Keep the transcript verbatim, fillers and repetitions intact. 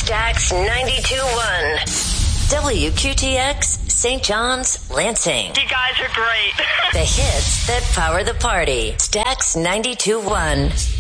Stax ninety-two point one. W Q T X, Saint John's, Lansing. You guys are great. The hits that power the party. Stax ninety-two point one.